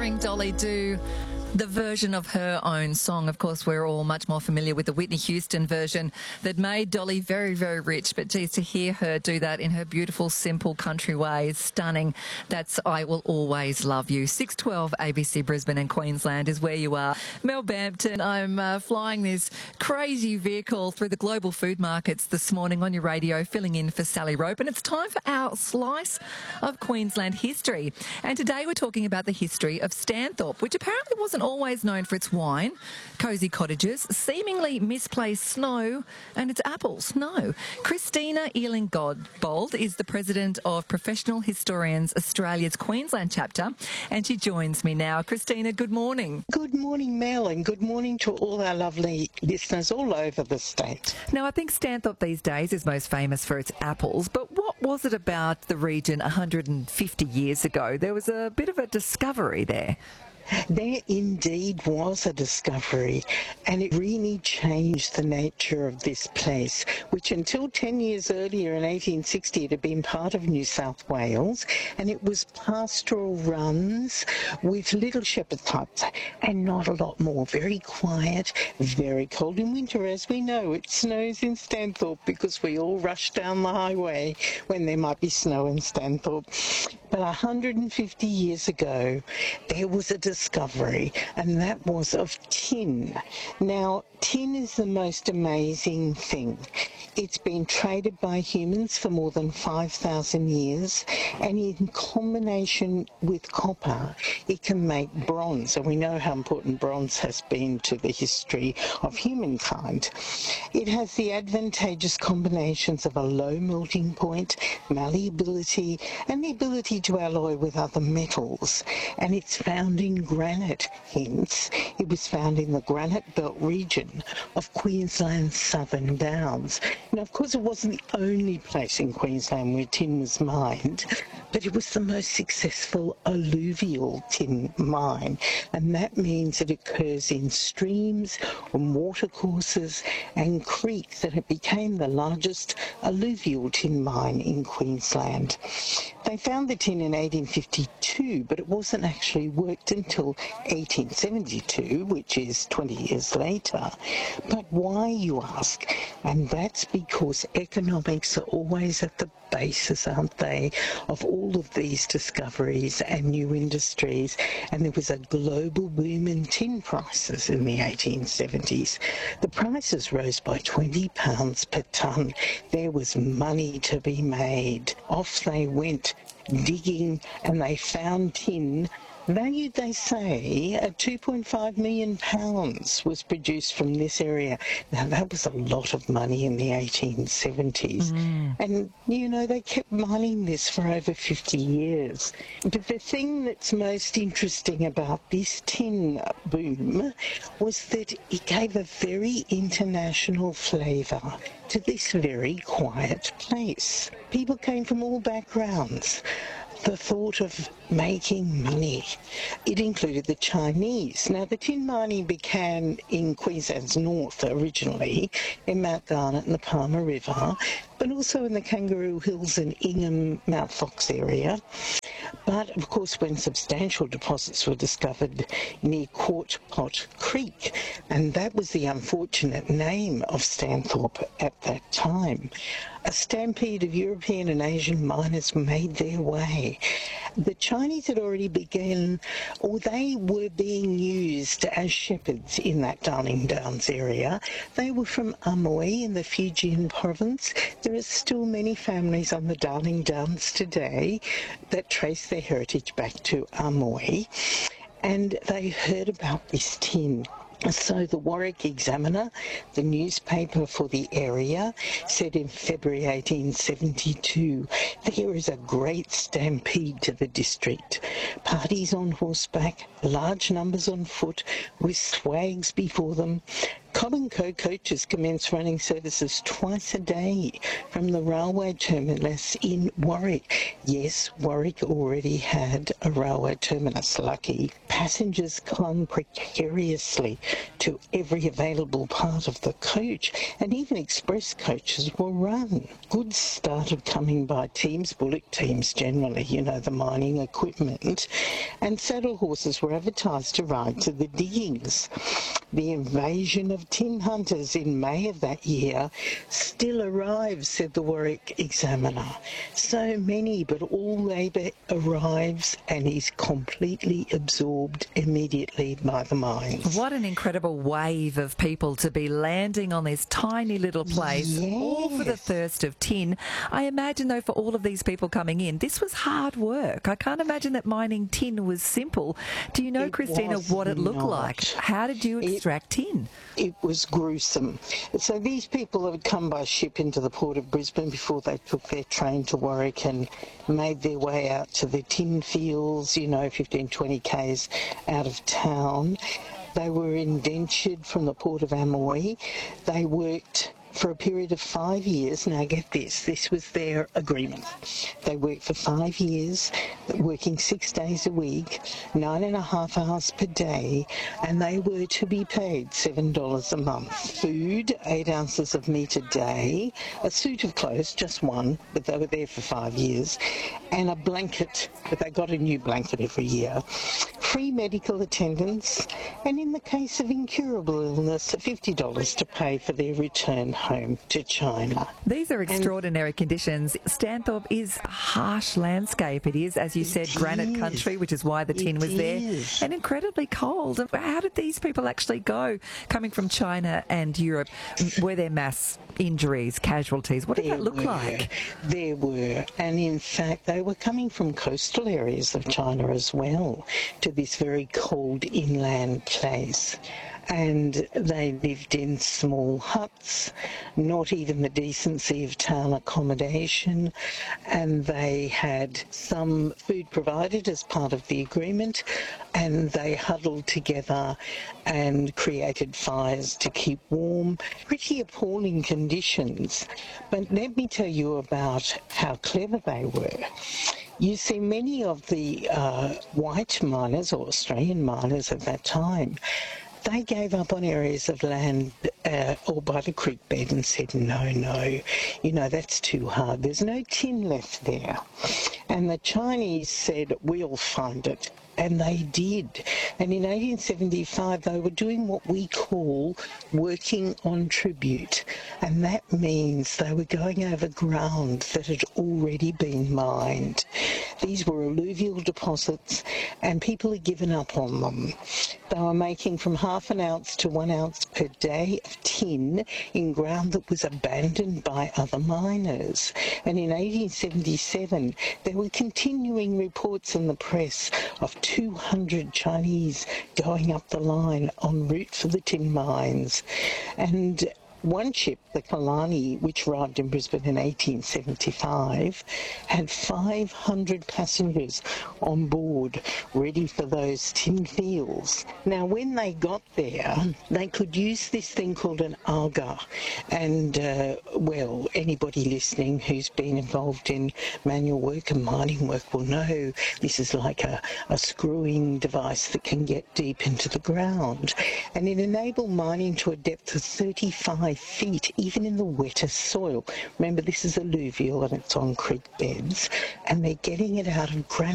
hearing Dolly do the version of her own song. Of course, we're all much more familiar with the Whitney Houston version that made Dolly very, very rich. But geez, to hear her do that in her beautiful, simple country way is stunning. That's I Will Always Love You. 612 ABC Brisbane and Queensland is where you are. Mel Bampton, I'm flying this crazy vehicle through the global food markets this morning on your radio, filling in for Sally Rope. And it's time for our slice of Queensland history. And today we're talking about the history of Stanthorpe, which apparently wasn't always known for its wine, cosy cottages, seemingly misplaced snow, and its apples. No. Christina Ealing-Bold is the president of Professional Historians Australia's Queensland chapter, and she joins me now. Christina, good morning. Good morning, Mel, and good morning to all our lovely listeners all over the state. Now, I think Stanthorpe these days is most famous for its apples, but what was it about the region 150 years ago? There was a bit of a discovery there. There indeed was a discovery, and it really changed the nature of this place, which until 10 years earlier in 1860 it had been part of New South Wales, and it was pastoral runs with little shepherd huts and not a lot more. Very quiet, very cold in winter. As we know, it snows in Stanthorpe because we all rush down the highway when there might be snow in Stanthorpe. But 150 years ago, there was a discovery, and that was of tin. Now, tin is the most amazing thing. It's been traded by humans for more than 5,000 years, and in combination with copper, it can make bronze, and we know how important bronze has been to the history of humankind. It has the advantageous combinations of a low melting point, malleability, and the ability to alloy with other metals, and it's found in granite. Hence, it was found in the granite belt region of Queensland's Southern Downs. Now, of course, it wasn't the only place in Queensland where tin was mined, but it was the most successful alluvial tin mine, and that means it occurs in streams, on watercourses and creeks, and it became the largest alluvial tin mine in Queensland. They found the tin in 1852, but it wasn't actually worked until 1872, which is 20 years later. But why, you ask? And that's because economics are always at the basis, aren't they, of all of these discoveries and new industries. And there was a global boom in tin prices in the 1870s. The prices rose by £20 per tonne. There was money to be made. Off they went digging, and they found tin valued, they say, at £2.5 million was produced from this area. Now, that was a lot of money in the 1870s. And, you know, they kept mining this for over 50 years. But the thing that's most interesting about this tin boom was that it gave a very international flavour to this very quiet place. People came from all backgrounds. The thought of making money. It included the Chinese. Now, the tin mining began in Queensland's north originally, in Mount Garnet and the Palmer River, but also in the Kangaroo Hills and Ingham, Mount Fox area. But, of course, when substantial deposits were discovered near Quart Pot Creek, and that was the unfortunate name of Stanthorpe at that time. A stampede of European and Asian miners made their way. The Chinese had already begun, or they were being used as shepherds in that Darling Downs area. They were from Amoy in the Fujian province. There are still many families on the Darling Downs today that trace their heritage back to Amoy, and they heard about this tin. So the Warwick Examiner, the newspaper for the area, said in February 1872, there is a great stampede to the district. Parties on horseback, large numbers on foot, with swags before them. Cobb & Co coaches commenced running services twice a day from the railway terminus in Warwick. Yes, Warwick already had a railway terminus, lucky. passengers clung precariously to every available part of the coach, and even express coaches were run. Goods started coming by teams, bullock teams generally, the mining equipment, and saddle horses were advertised to ride to the diggings. The invasion of tin hunters in May of that year still arrives, said the Warwick Examiner. So many, but all labour arrives and is completely absorbed immediately by the mines. What an incredible wave of people to be landing on this tiny little place, Yes. all for the thirst of tin. I imagine, though, for all of these people coming in, this was hard work. I can't imagine that mining tin was simple. Do you know, It Christina, was what it looked not. like? How did you extract tin? It was gruesome. So these people had come by ship into the port of Brisbane before they took their train to Warwick and made their way out to the tin fields, 15, 20 k's out of town. They were indentured from the port of Amoy. They worked for a period of 5 years. Now get this was their agreement. They worked for 5 years, working 6 days a week, 9.5 hours per day, and they were to be paid $7 a month. Food, 8 ounces of meat a day, a suit of clothes, just one, but they were there for 5 years, and a blanket, but they got a new blanket every year. Free medical attendance, and in the case of incurable illness, $50 to pay for their return home to China. These are extraordinary conditions. Stanthorpe is a harsh landscape. It is, as you said, granite country, which is why the tin was there, and incredibly cold. How did these people actually go, coming from China and Europe? Were there mass injuries, casualties? What did that look like? There were, and in fact they were coming from coastal areas of China as well to this very cold inland place. And they lived in small huts, not even the decency of town accommodation, and they had some food provided as part of the agreement, and they huddled together and created fires to keep warm. Pretty appalling conditions. But let me tell you about how clever they were. You see, many of the white miners, or Australian miners at that time, they gave up on areas of land or by the creek bed and said, no, that's too hard. There's no tin left there. And the Chinese said, we'll find it. And they did. And in 1875, they were doing what we call working on tribute. And that means they were going over ground that had already been mined. These were alluvial deposits, and people had given up on them. They were making from 0.5 ounce to 1 ounce per day of tin in ground that was abandoned by other miners. And in 1877, there were continuing reports in the press of 200 Chinese going up the line en route for the tin mines. And one ship, the Kalani, which arrived in Brisbane in 1875, had 500 passengers on board ready for those tin fields. Now, when they got there, they could use this thing called an auger. And, anybody listening who's been involved in manual work and mining work will know this is like a screwing device that can get deep into the ground. And it enabled mining to a depth of 35 feet, even in the wettest soil. Remember, this is alluvial and it's on creek beds, and they're getting it out of granite.